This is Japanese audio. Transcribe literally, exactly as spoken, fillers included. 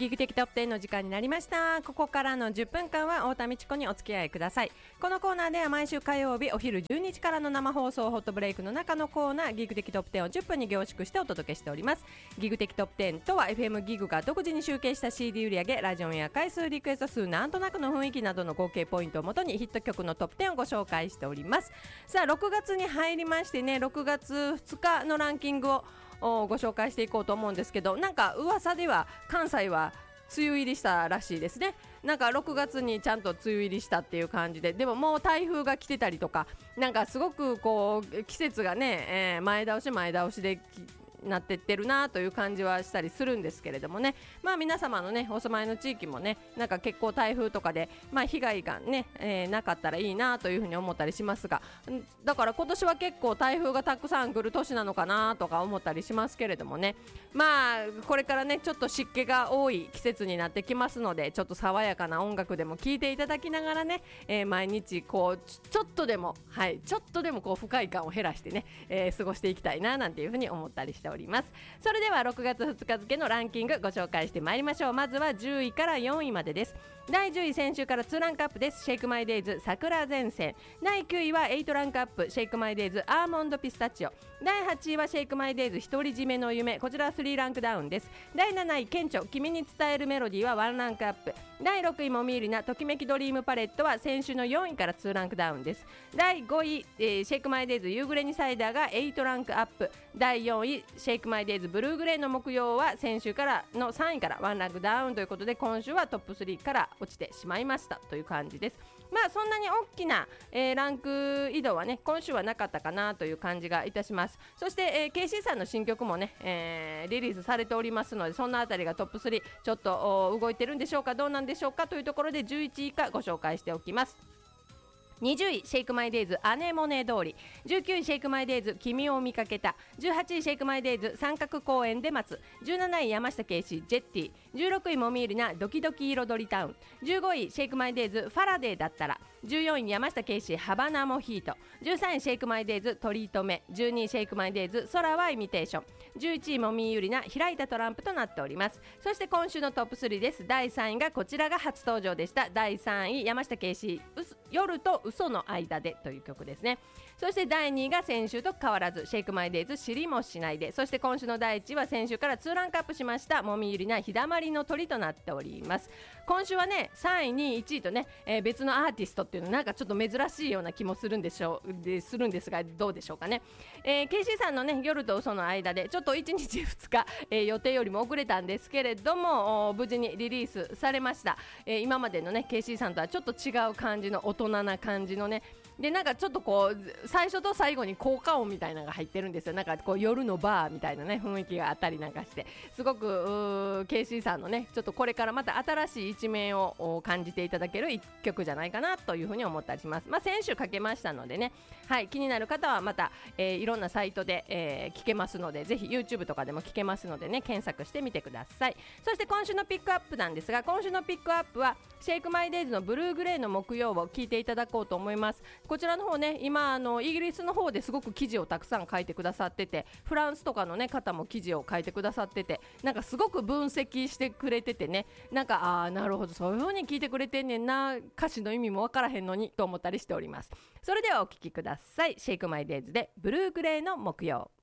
ギグ的トップテンの時間になりました。ここからのじゅっぷんかんは太田美智子にお付き合いください。このコーナーでは毎週火曜日お昼じゅうにじからの生放送ホットブレイクの中のコーナーギグ的トップテンをじゅっぷんに凝縮してお届けしております。ギグ的トップテンとは エフエム ギグが独自に集計した シーディー 売り上げ、ラジオンや回数、リクエスト数、なんとなくの雰囲気などの合計ポイントをもとにヒット曲のトップテンをご紹介しております。さあろくがつに入りましてね、ろくがつふつかのランキングをご紹介していこうと思うんですけど、なんか噂では関西は梅雨入りしたらしいですね。なんかろくがつにちゃんと梅雨入りしたっていう感じで、でももう台風が来てたりとか、なんかすごくこう季節がね、えー、前倒し前倒しでなってってるなという感じはしたりするんですけれどもね、まあ皆様のねお住まいの地域もね、なんか結構台風とかでまあ被害がね、えー、なかったらいいなというふうに思ったりしますが、だから今年は結構台風がたくさん来る年なのかなとか思ったりしますけれどもね、まあこれからねちょっと湿気が多い季節になってきますので、ちょっと爽やかな音楽でも聴いていただきながらね、えー、毎日こうちょっとでもはいちょっとでもこう不快感を減らしてね、えー、過ごしていきたいななんていうふうに思ったりしております。それではろくがつふつか付のランキングご紹介してまいりましょう。まずはじゅういからよんいまでです。だいじゅうい、先週からにランクアップです。シェイクマイデイズ桜前線。だいきゅういははちランクアップ、シェイクマイデイズアーモンドピスタチオ。だいはちいはシェイクマイデイズ独り占めの夢、こちらはさんランクダウンです。だいなない顕著君に伝えるメロディーはいちランクアップ。だいろくいもみーりなときめきドリームパレットは先週のよんいからにランクダウンです。だいごい、えー、シェイクマイデイズ夕暮れにサイダーがはちランクアップ。だいよんいシェイクマイデイズブルーグレーの木曜は先週からのさんいからいちランクダウンということで、今週はトップスリーから落ちてしまいましたという感じです。まあそんなに大きな、えー、ランク移動はね今週はなかったかなという感じがいたします。そして、えー、ケーシー さんの新曲もね、えー、リリースされておりますので、そんなあたりがトップスリーちょっと動いてるんでしょうか、どうなんでしょうかというところでじゅういちい以下ご紹介しておきます。にじゅういシェイクマイデイズアネモネ通り、じゅうきゅういシェイクマイデイズ君を見かけた、じゅうはちいシェイクマイデイズ三角公園で待つ、じゅうなない山下圭司ジェッティ、じゅうろくいもみーりなドキドキ彩りタウン、じゅうごいシェイクマイデイズファラデーだったら、じゅうよんい山下圭司ハバナモヒート、じゅうさんいシェイクマイデイズトリートメ、じゅうにいシェイクマイデイズ空はイミテーション、じゅういちいもみーゆりな開いたトランプとなっております。そして今週のトップスリーです。だいさんいがこちらが初登場でした。だいさんい山下圭司夜と嘘の間でという曲ですね。そしてだいにいが先週と変わらずシェイクマイデイズ知りもしないで、そして今週のだいいちいは先週からにランクアップしましたもみゆりな日だまりの鳥となっております。今週はねさんいにいいちいとね、えー、別のアーティストっていうのなんかちょっと珍しいような気もするんでしょうでするんですが、どうでしょうかね。えー、ケーシー さんのね夜と嘘の間でちょっといちにちふつか、えー、予定よりも遅れたんですけれども無事にリリースされました。えー、今までのね ケーシー さんとはちょっと違う感じの大人な感じのね、でなんかちょっとこう最初と最後に効果音みたいなのが入ってるんですよ。なんかこう夜のバーみたいなね雰囲気があったりなんかして、すごく ケーシー さんのねちょっとこれからまた新しい一面を感じていただける一曲じゃないかなというふうに思ったりします。まあ先週かけましたのでね、はい、気になる方はまた、えー、いろんなサイトで、えー、聞けますので、ぜひ YouTube とかでも聞けますのでね、検索してみてください。そして今週のピックアップなんですが、今週のピックアップはシェイクマイデイズのブルーグレーの木曜を聞いていただこうと思います。こちらの方ね、今あのイギリスの方ですごく記事をたくさん書いてくださってて、フランスとかの、ね、方も記事を書いてくださってて、なんかすごく分析してくれててね、なんかあーなるほどそういう風に聞いてくれてんねんな、歌詞の意味もわからへんのにと思ったりしております。それではお聞きください。シェイクマイデイズでブルーグレーの木曜。